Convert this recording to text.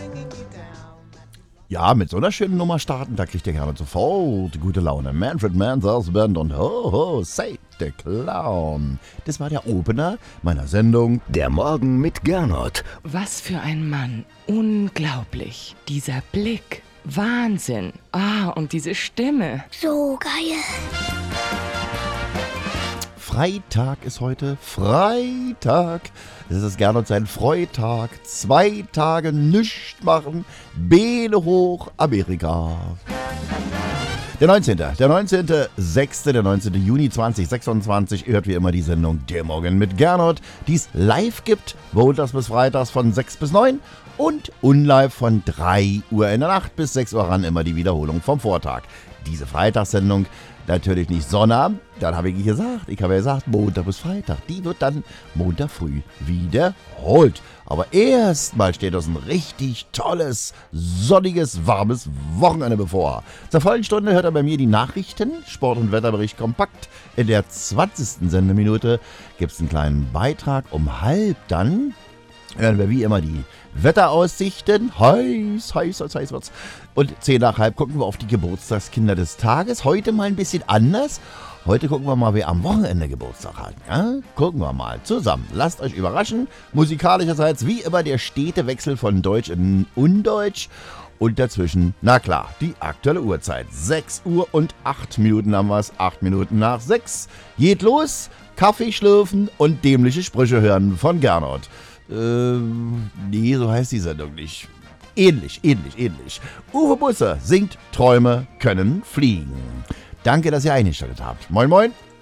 Ja, mit so einer schönen Nummer starten, da kriegt ihr gerne sofort gute Laune. Manfred Mann's Band und Ho Ho Say the Clown. Das war der Opener meiner Sendung Der Morgen mit Gernot. Was für ein Mann. Unglaublich. Dieser Blick. Wahnsinn. Und diese Stimme. So geil. Freitag ist heute. Freitag. Es ist Gernot sein Freitag. 2 Tage nichts machen. Beine hoch, Amerika. Der 19. 6. Der 19. Juni 2026 hört wie immer die Sendung Der Morgen mit Gernot, die es live gibt, montags bis freitags von 6 bis 9 und unlive von 3 Uhr in der Nacht bis 6 Uhr ran, immer die Wiederholung vom Vortag. Diese Freitagssendung natürlich nicht Sonnabend, dann habe ich gesagt, Montag bis Freitag. Die wird dann Montag früh wiederholt. Aber erstmal steht uns ein richtig tolles, sonniges, warmes Wochenende bevor. Zur vollen Stunde hört er bei mir die Nachrichten, Sport- und Wetterbericht kompakt. In der 20. Sendeminute gibt es einen kleinen Beitrag. Um 12:30 dann hören wir wie immer die Wetteraussichten. Heiß wird's. Und 10:10 gucken wir auf die Geburtstagskinder des Tages. Heute mal ein bisschen anders. Heute gucken wir mal, wer am Wochenende Geburtstag hat. Ja? Gucken wir mal zusammen. Lasst euch überraschen. Musikalischerseits wie immer der stete Wechsel von Deutsch in Undeutsch. Und dazwischen, na klar, die aktuelle Uhrzeit. 6 Uhr und 8 Minuten haben wir es. 8 Minuten nach 6. Geht los. Kaffee schlürfen und dämliche Sprüche hören von Gernot. Nee, so heißt die Sendung nicht. Ähnlich. Uwe Busse singt Träume können fliegen. Danke, dass ihr eingeschaltet habt. Moin, moin.